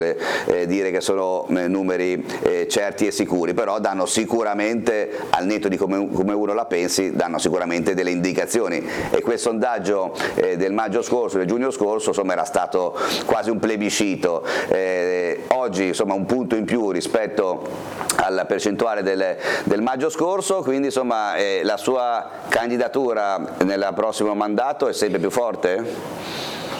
dire che sono numeri certi e sicuri, però danno sicuramente, al netto di come uno la pensi, danno sicuramente delle indicazioni, e quel sondaggio del maggio scorso, del giugno scorso, insomma, era stato quasi un plebiscito. Oggi insomma un punto in più rispetto alla percentuale del maggio scorso, quindi insomma la sua candidatura nel prossimo mandato è sempre più forte?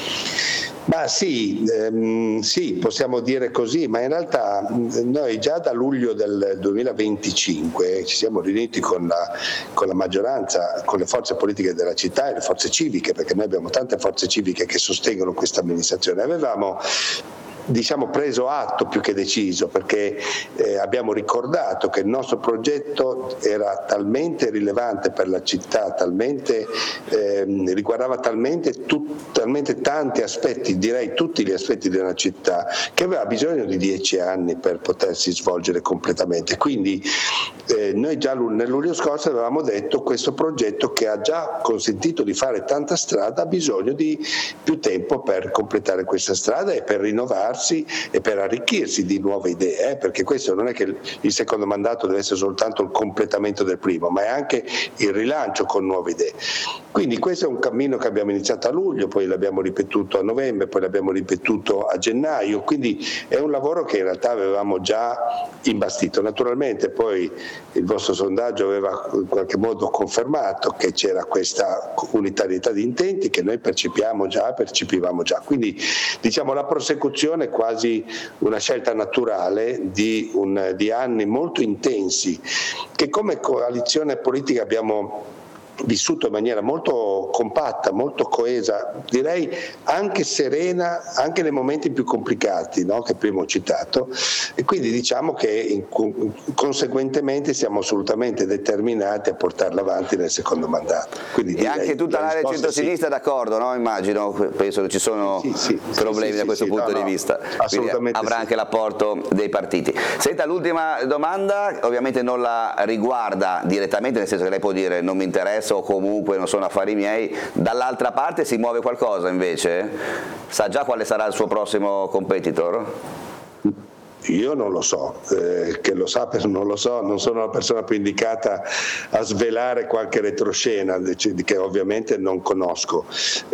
Ma sì, possiamo dire così, ma in realtà noi già da luglio del 2025 ci siamo riuniti con la maggioranza, con le forze politiche della città e le forze civiche, perché noi abbiamo tante forze civiche che sostengono questa amministrazione. Avevamo preso atto più che deciso, perché abbiamo ricordato che il nostro progetto era talmente rilevante per la città, riguardava talmente tanti aspetti, direi tutti gli aspetti della città, che aveva bisogno di 10 anni per potersi svolgere completamente. Quindi noi già nel luglio scorso avevamo detto: questo progetto, che ha già consentito di fare tanta strada, ha bisogno di più tempo per completare questa strada e per rinnovarsi e per arricchirsi di nuove idee, perché questo non è che il secondo mandato deve essere soltanto il completamento del primo, ma è anche il rilancio con nuove idee. Quindi questo è un cammino che abbiamo iniziato a luglio, poi l'abbiamo ripetuto a novembre, poi l'abbiamo ripetuto a gennaio, quindi è un lavoro che in realtà avevamo già imbastito. Naturalmente poi il vostro sondaggio aveva in qualche modo confermato che c'era questa unitarietà di intenti che noi percepivamo già, quindi la prosecuzione è quasi una scelta naturale di anni molto intensi che come coalizione politica abbiamo vissuto in maniera molto compatta, molto coesa, direi anche serena, anche nei momenti più complicati, no? Che prima ho citato, e quindi diciamo che conseguentemente siamo assolutamente determinati a portarla avanti nel secondo mandato. Quindi e anche tutta l'area centrosinistra è d'accordo, no? Immagino, penso che ci sono problemi da questo punto di vista, assolutamente avrà anche l'apporto dei partiti. Senta, l'ultima domanda ovviamente non la riguarda direttamente, nel senso che lei può dire non mi interessa o comunque non sono affari miei. Dall'altra parte si muove qualcosa invece? Sa già quale sarà il suo prossimo competitor? Io non lo so, che lo sappia non lo so, non sono la persona più indicata a svelare qualche retroscena che ovviamente non conosco,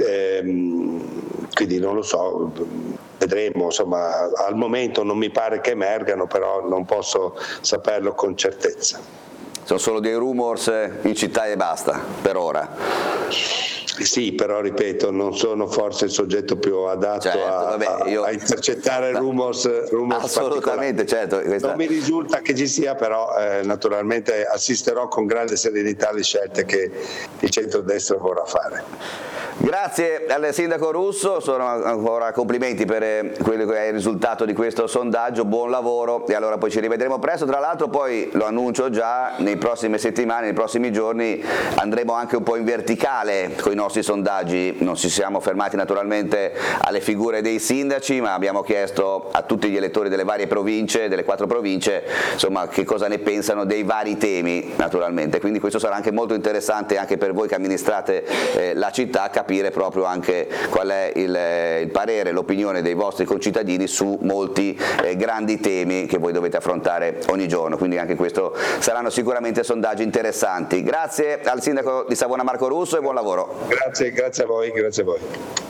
quindi non lo so, vedremo, insomma, al momento non mi pare che emergano, però non posso saperlo con certezza. Sono solo dei rumors in città e basta, per ora. Sì, però ripeto, non sono forse il soggetto più adatto a intercettare rumors assolutamente, certo. Non mi risulta che ci sia, però naturalmente assisterò con grande serenità alle scelte che il centrodestra vorrà fare. Grazie al sindaco Russo, sono ancora complimenti per quello che è il risultato di questo sondaggio, buon lavoro, e allora poi ci rivedremo presto. Tra l'altro poi lo annuncio già, nei prossime settimane, nei prossimi giorni andremo anche un po' in verticale con i nostri sondaggi. Non ci siamo fermati naturalmente alle figure dei sindaci, ma abbiamo chiesto a tutti gli elettori delle varie province, delle 4 province, insomma, che cosa ne pensano dei vari temi naturalmente, quindi questo sarà anche molto interessante anche per voi che amministrate la città, capire proprio anche qual è il parere, l'opinione dei vostri concittadini su molti grandi temi che voi dovete affrontare ogni giorno, quindi anche questo saranno sicuramente sondaggi interessanti. Grazie al sindaco di Savona Marco Russo e buon lavoro. Grazie a voi, grazie a voi.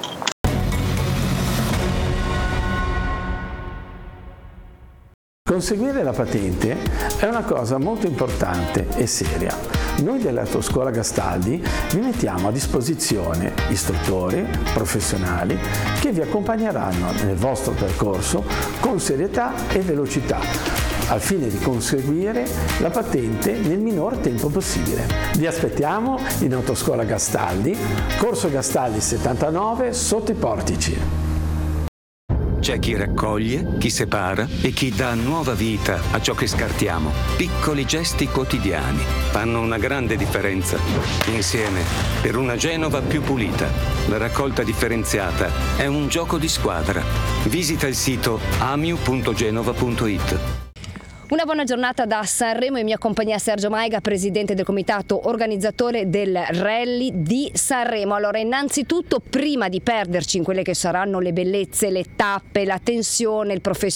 Conseguire la patente è una cosa molto importante e seria. Noi dell'Autoscuola Gastaldi vi mettiamo a disposizione istruttori professionali che vi accompagneranno nel vostro percorso con serietà e velocità, al fine di conseguire la patente nel minor tempo possibile. Vi aspettiamo in Autoscuola Gastaldi, Corso Gastaldi 79, sotto i Portici. C'è chi raccoglie, chi separa e chi dà nuova vita a ciò che scartiamo. Piccoli gesti quotidiani fanno una grande differenza. Insieme, per una Genova più pulita. La raccolta differenziata è un gioco di squadra. Visita il sito amiu.genova.it. Una buona giornata da Sanremo, in mia compagnia Sergio Maiga, presidente del comitato organizzatore del Rally di Sanremo. Allora, innanzitutto, prima di perderci in quelle che saranno le bellezze, le tappe, la tensione, il professionismo,